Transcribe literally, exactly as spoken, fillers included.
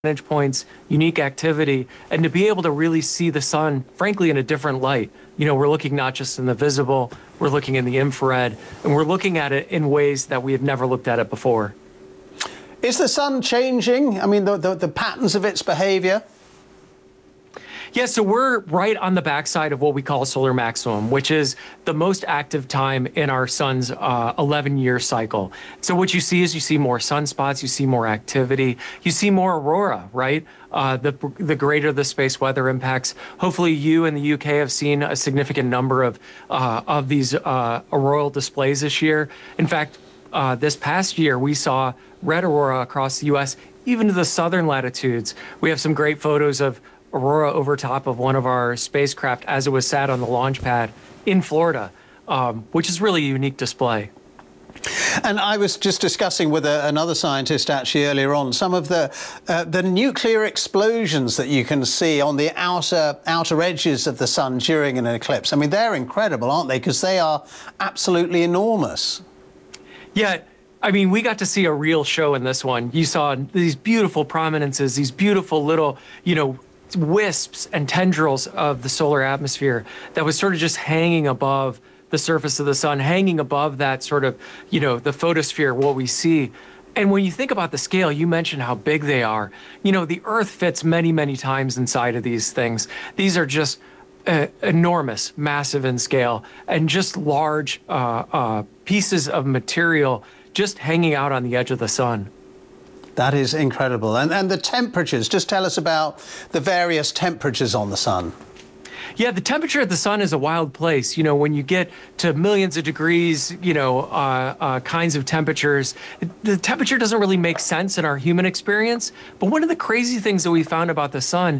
vantage points, unique activity, and to be able to really see the sun, frankly, in a different light. You know, we're looking not just in the visible, we're looking in the infrared, and we're looking at it in ways that we have never looked at it before. Is the sun changing? I mean, the, the, the patterns of its behavior? Yeah, so we're right on the backside of what we call solar maximum, which is the most active time in our sun's eleven-year cycle. So what you see is you see more sunspots, you see more activity, you see more aurora, right? Uh, the, the greater the space weather impacts. Hopefully you in the U K have seen a significant number of, uh, of these uh, auroral displays this year. In fact, uh, this past year we saw red aurora across the U S, even to the southern latitudes. We have some great photos of aurora over top of one of our spacecraft as it was sat on the launch pad in Florida, um, which is really a unique display. And I was just discussing with a, another scientist actually earlier on some of the uh, the nuclear explosions that you can see on the outer outer edges of the sun during an eclipse. I mean, they're incredible, aren't they? Because they are absolutely enormous. Yeah. I mean, we got to see a real show in this one. You saw these beautiful prominences, these beautiful little, you know, wisps and tendrils of the solar atmosphere that was sort of just hanging above the surface of the sun, hanging above that sort of, you know, the photosphere, what we see. And when you think about the scale, you mentioned how big they are. You know, the Earth fits many, many times inside of these things. These are just uh, enormous, massive in scale, and just large uh, uh, pieces of material just hanging out on the edge of the sun. That is incredible. And, and the temperatures, just tell us about the various temperatures on the sun. Yeah, the temperature of the sun is a wild place. You know, when you get to millions of degrees, you know, uh, uh, kinds of temperatures, the temperature doesn't really make sense in our human experience. But one of the crazy things that we found about the sun